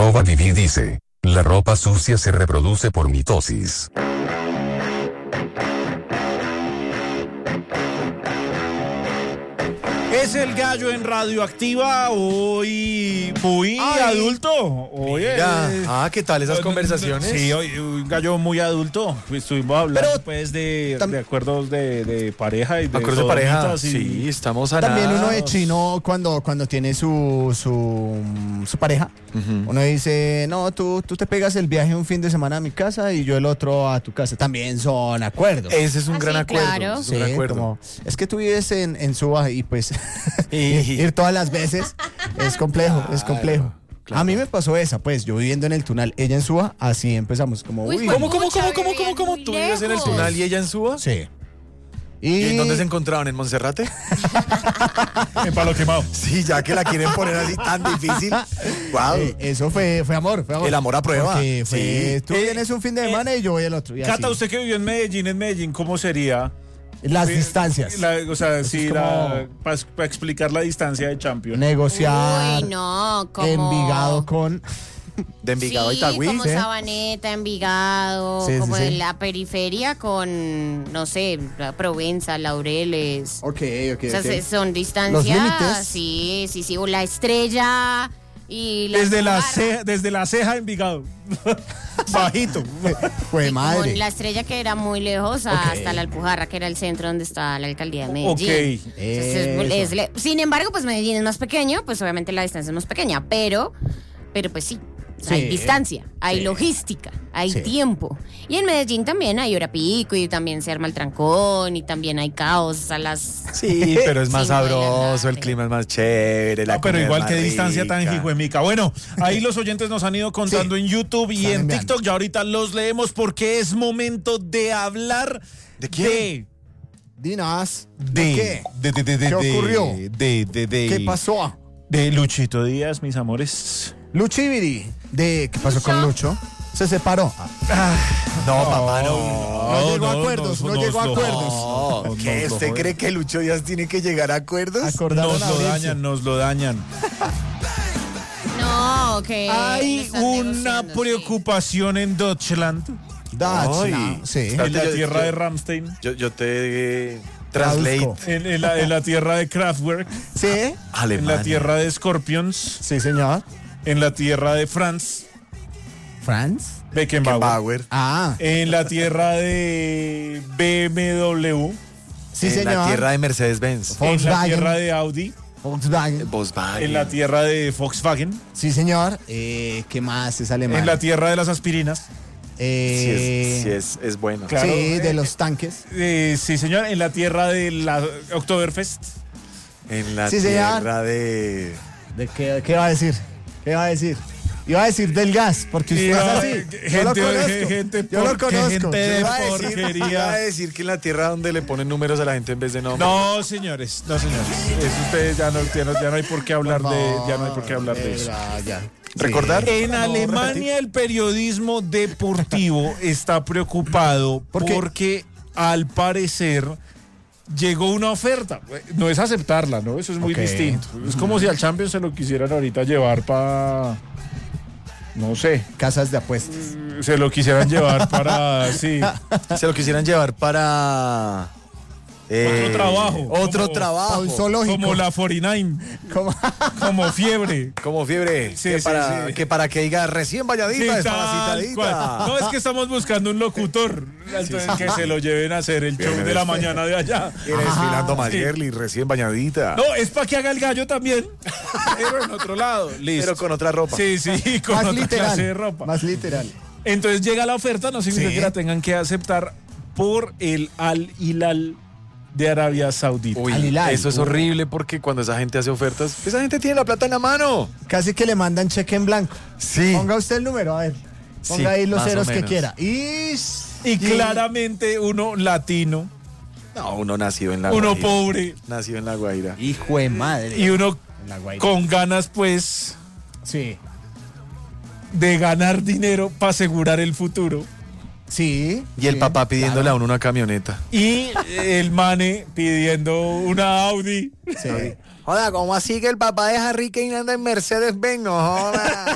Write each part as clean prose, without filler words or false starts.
@Vivi dice, la ropa sucia se reproduce por mitosis. Es el gallo en Radioactiva, hoy muy adulto. Hoy ¿qué tal esas conversaciones? Sí, hoy un gallo muy adulto. Estuvimos hablando pues de acuerdos de pareja y de acuerdos de pareja. Y... Sí, estamos también uno de chino cuando tiene su pareja. Uno dice, no, tú te pegas el viaje un fin de semana a mi casa y yo el otro a tu casa. También son acuerdos. Ese es un gran acuerdo. Claro. Es un gran acuerdo. Es que tú vives en Suba y pues ir todas las veces es complejo, es complejo. Claro. A mí me pasó esa, pues, yo viviendo en el Tunal, ella en Suba, así empezamos como... ¿Cómo? ¿Tú vives en el Tunal y ella en Suba? Sí. ¿Y en dónde se encontraron? ¿En Monserrate? En Palo Quemado. Sí, ya que la quieren poner así tan difícil. Wow. Eso fue amor. El amor a prueba. Tú vienes un fin de semana y yo voy el otro. Cata, usted que vivió en Medellín, ¿cómo sería? Las distancias. Para explicar la distancia de Champions. Negociar. Uy, no, como... Envigado con... De Envigado a Itagüí. Como Sabaneta, Envigado, como en la periferia con, no sé, Provenza, Laureles. Ok. O sea, son distancias. Los límites. Sí, o la Estrella y desde la ceja Envigado. Bajito. Fue madre. Con la Estrella, que era muy lejos, hasta la Alpujarra, que era el centro donde está la alcaldía de Medellín. Sin embargo, pues Medellín es más pequeño, pues obviamente la distancia es más pequeña, pero pues sí. Hay distancia, hay logística, hay tiempo. Y en Medellín también hay hora pico y también se arma el trancón y también hay caos a las... Sí, pero es más sabroso, el clima es más chévere. Pero igual que distancia tan jijuemica. Bueno, ahí los oyentes nos han ido contando en YouTube y en TikTok. Ya ahorita los leemos porque es momento de hablar ¿de qué? Dinos. ¿Qué? ¿Qué ocurrió? ¿Qué pasó? De Luchito Díaz, mis amores. Luchibiri. ¿Qué pasó con Lucho? Se separó. No, papá, no llegó a acuerdos. ¿Usted cree que Lucho Díaz tiene que llegar a acuerdos? Nos lo dañan. No, que hay una preocupación en Deutschland. Sí. En la tierra de Rammstein. Yo te translate. En la tierra de Kraftwerk. Sí. En Alemania. la tierra de Scorpions. Sí, señor. En la tierra de Franz Beckenbauer. En la tierra de BMW. Sí, en señor. la tierra de Mercedes-Benz. En la tierra de Audi. Volkswagen. En la tierra de Volkswagen. Sí, señor. ¿Qué más es alemán? En la tierra de las aspirinas. Es bueno. Claro, sí, de los tanques. Sí, señor. En la tierra de la Oktoberfest. En la tierra de... ¿De qué va a decir? Iba a decir del gas, porque usted es así. Yo lo conozco. Iba a decir que en la tierra donde le ponen números a la gente en vez de nombres. No, señores. Eso ustedes ya no hay por qué hablar de eso. ¿Recordar? En Alemania el periodismo deportivo está preocupado porque al parecer llegó una oferta. No es aceptarla, ¿no? Eso es muy distinto. Es como si al Champions se lo quisieran ahorita llevar para... No sé. Casas de apuestas. Se lo quisieran llevar para... Sí. Se lo quisieran llevar para... Otro trabajo. Un zoológico. Como la 49. Como fiebre. Como fiebre. Sí, que para que diga recién bañadita, desparasitadita. No, es que estamos buscando un locutor. Entonces que se lo lleven a hacer el show de la mañana de allá. Y desfilando Mayerly, recién bañadita. No, es para que haga el gallo también. Pero en otro lado. Listo. Pero con otra ropa. Sí, con más otra literal, clase de ropa. Más literal. Entonces llega la oferta, no significa que la tengan que aceptar por el Al Hilal de Arabia Saudita. Uy, eso es horrible porque cuando esa gente hace ofertas, esa gente tiene la plata en la mano. Casi que le mandan cheque en blanco. Sí. Ponga usted el número, a ver. Ponga ahí los ceros que quiera. Y claramente uno latino. No, uno nacido en la Guaira. Uno pobre. Nacido en la Guaira. Hijo de madre. Y uno con ganas, pues, de ganar dinero para asegurar el futuro. Sí. Y el papá pidiéndole a uno una camioneta. Y el mane pidiendo una Audi. Sí. Joda, ¿cómo así que el papá de Harry Kane anda en Mercedes-Benz? No joda.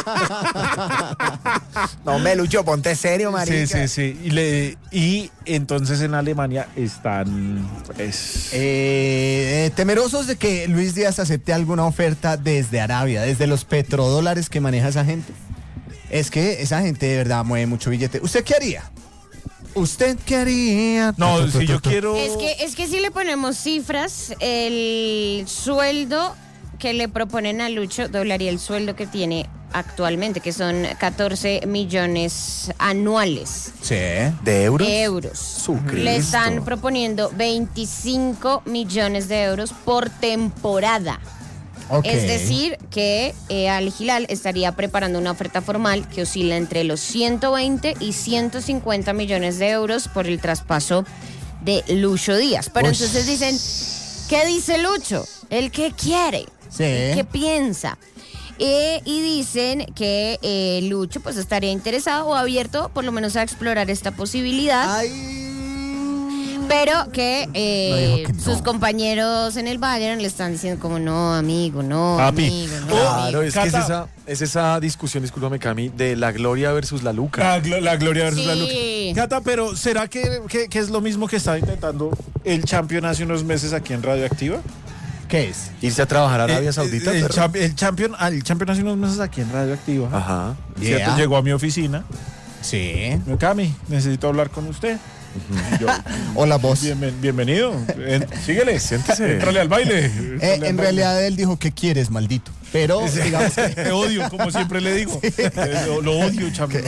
No, me Lucho, ponte serio, marica. Sí. Y entonces en Alemania están pues, temerosos de que Luis Díaz acepte alguna oferta desde Arabia, desde los petrodólares que maneja esa gente. Es que esa gente de verdad mueve mucho billete. ¿Usted qué haría? ¿Usted qué haría? No, si yo quiero... Es que si le ponemos cifras, el sueldo que le proponen a Lucho doblaría el sueldo que tiene actualmente, que son 14 millones anuales. Sí. ¿De euros? De euros. Sucristo. Le están proponiendo 25 millones de euros por temporada. Okay. Es decir, que Al Hilal estaría preparando una oferta formal que oscila entre los 120 y 150 millones de euros por el traspaso de Lucho Díaz. Pero entonces dicen, ¿qué dice Lucho? ¿El qué quiere? Sí. ¿El qué piensa? Y dicen que Lucho pues estaría interesado o abierto por lo menos a explorar esta posibilidad. Ay. Pero que, No dijo que no. sus compañeros en el Bayern le están diciendo como no, amigo, no, Papi. amigo, no. Claro, amigo. es que Cata. es esa discusión, discúlpame, Cami, de la gloria versus la Luca. La gloria versus Sí. la Luca. Cata, pero ¿será que es lo mismo que estaba intentando el Champion hace unos meses aquí en Radioactiva? ¿Qué es? Irse a trabajar a Arabia Saudita. El perro. Champion hace unos meses aquí en Radioactiva. Ajá. ¿Cierto? Yeah. Llegó a mi oficina. Sí. Me dijo, Cami, necesito hablar con usted. Y yo, Hola, vos. bienvenido. Síguele. Siéntese. Entrale al baile. Entrale al En baile. realidad él dijo, ¿qué quieres, maldito? Pero, digamos que... Te odio, como siempre le digo. Lo odio, Champion.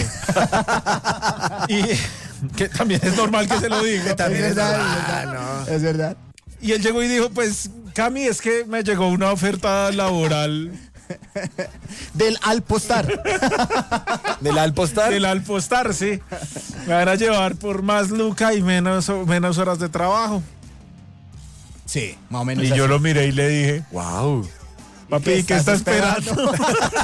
Y que también es normal que se lo diga. Es verdad. Es verdad. Y él llegó y dijo, pues, Cami, es que me llegó una oferta laboral Del Alpostar. ¿Del Alpostar? del Alpostar, sí. Me van a llevar por más Luca y menos horas de trabajo. Sí, más o menos. Y yo lo miré y le dije, Wow. papi, ¿qué está esperando?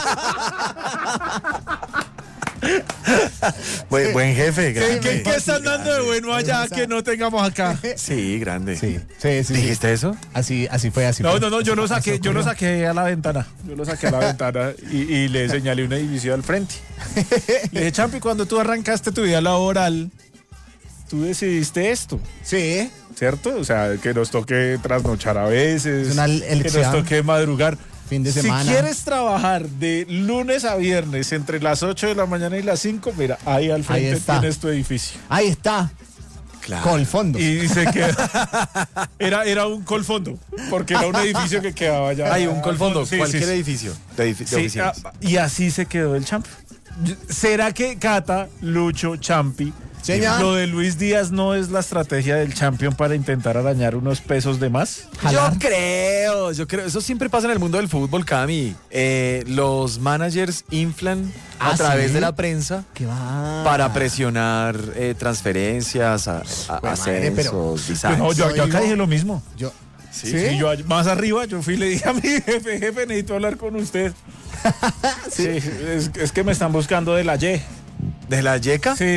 Buen jefe, ¿Qué, grande. qué están dando de bueno allá que no tengamos acá? Sí, grande. Sí. ¿Dijiste eso? Así fue. No, yo lo saqué a la ventana. Yo lo saqué a la ventana y le señalé un edificio al frente. Le dije, Champi, cuando tú arrancaste tu vida laboral, tú decidiste esto, Sí. ¿cierto? O sea, que nos toque trasnochar a veces, Es una que nos elección. toque madrugar. Fin de semana. Si quieres trabajar de lunes a viernes entre las 8 de la mañana y las 5, mira, ahí al frente está. tienes tu edificio. Ahí está. Claro. Con el fondo. Y dice que era un colfondo, porque era un edificio que quedaba allá. Hay un colfondo, Sí, cualquier sí. edificio de Sí, oficinas. y así se quedó el Champi. ¿Será que Cata, Lucho, Champi, Señor. lo de Luis Díaz no es la estrategia del Champion para intentar arañar unos pesos de más? Jalar. Yo creo, eso siempre pasa en el mundo del fútbol, Cami. Los managers inflan a ¿Ah, través sí? de la prensa ¿Qué va? para presionar transferencias, madre, pero- ascensos, Pues no, yo acá digo- dije lo mismo. Yo. Sí. Sí, yo más arriba, yo fui y le dije a mi jefe, necesito hablar con usted. Sí, es que me están buscando de la Y. ¿De la yeca? Sí,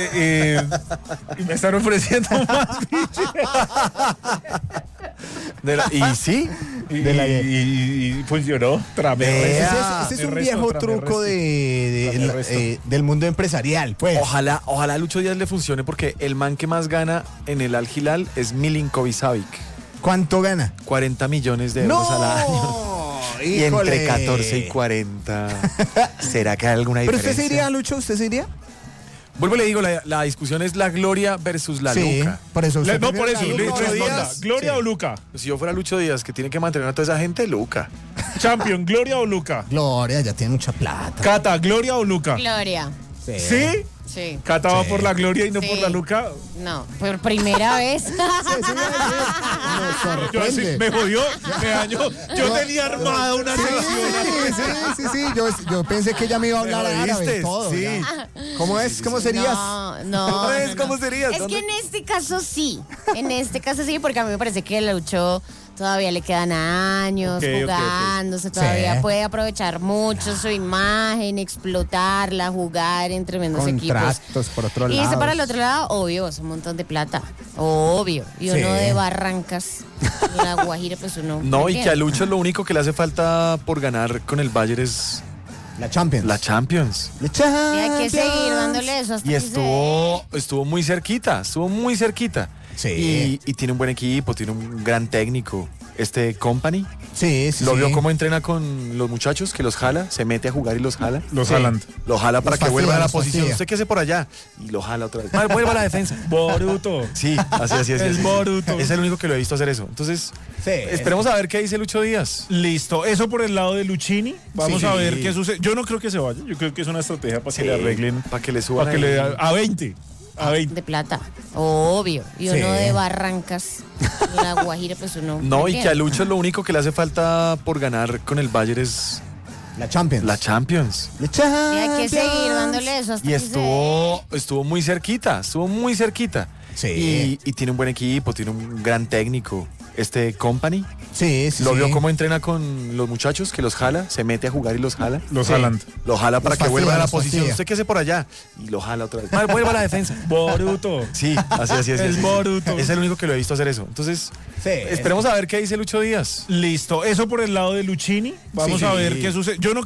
y me están ofreciendo más. ¿Y sí? De la y funcionó. Tramé. Vea. Ese es Me un resto, viejo tramé truco resto. Tramé resto. del mundo empresarial, pues. Ojalá a Lucho Díaz le funcione porque el man que más gana en el Al Hilal es Milinkovic Savic. ¿Cuánto gana? 40 millones de euros al año. Y Híjole. entre 14 y 40. ¿Será que hay alguna ¿Pero diferencia? usted se iría, Lucho? ¿Usted se iría? Vuelvo y le digo, la discusión es la gloria versus la Sí, Luca. por eso. usted No, por prefiere eso, la Lucho Luca. Díaz. ¿Gloria Sí. o Luca? Si yo fuera Lucho Díaz, que tiene que mantener a toda esa gente, Luca. Champion, ¿Gloria o Luca? Gloria, ya tiene mucha plata. Cata, ¿Gloria o Luca? Gloria. ¿Sí? Sí. Cata va Sí. por la Gloria y no Sí. por la Luca. No, por primera vez. Nos Yo así, sorprende. me jodió, me dañó. Yo tenía armada una sección. Sí. Yo pensé que ella me iba a hablar ¿Me árabe oíste? y todo. Sí. ya. ¿Cómo es? ¿Cómo serías? No. ¿Cómo serías? Es ¿Dónde? que en este caso sí. En este caso sí, porque a mí me parece que Lucho todavía le quedan años jugándose, todavía puede aprovechar mucho su imagen, explotarla, jugar en tremendos Contratos equipos. por otro lado. Y para el otro lado, obvio, es un montón de plata, obvio. Y uno de Barrancas, de La Guajira, pues uno... No, y que a Lucho lo único que le hace falta por ganar con el Bayern es... La Champions. La Champions. La Champions. Y hay que seguir dándole eso hasta Y que estuvo muy cerquita, Sí. Y tiene un buen equipo, tiene un gran técnico. Company. Sí. Lo vio cómo entrena con los muchachos, que los jala, se mete a jugar y los jala. Los jalan. Lo jala para Los que vuelvan a la fastidia, los posición. fastidia. ¿Usted qué hace por allá? Y lo jala otra vez. Vuelva a la defensa. Boruto. Sí, así. Es Boruto. Es el único que lo he visto hacer eso. Entonces, esperemos a ver qué dice Lucho Díaz. Listo, eso por el lado de Luchini. Vamos Sí. a ver qué sucede. Yo no creo que se vaya. Yo creo que es una estrategia para que le arreglen. Para que le suban Para que ahí. le a 20. A 20. de plata, obvio. Y uno Sí. de Barrancas, de La Guajira, pues uno... No, y que a Lucho lo único que le hace falta por ganar con el Bayern es La Champions. la Champions. La Y Champions. hay que seguir dándole eso hasta Y que estuvo muy cerquita, Sí. Y tiene un buen equipo, tiene un gran técnico. Company. Sí. Lo vio cómo entrena con los muchachos, que los jala, se mete a jugar y los jala. Los jalan. Lo jala para Los que vuelvan a la fastidia, los posición. fastidia. ¿Usted qué hace por allá? Y lo jala otra vez. Vuelva a la defensa. Boruto. Sí, así. Es Boruto. Es el único que lo he visto hacer eso. Entonces, esperemos a ver qué dice Lucho Díaz. Listo, eso por el lado de Luchini. Vamos Sí. a ver qué sucede. Yo no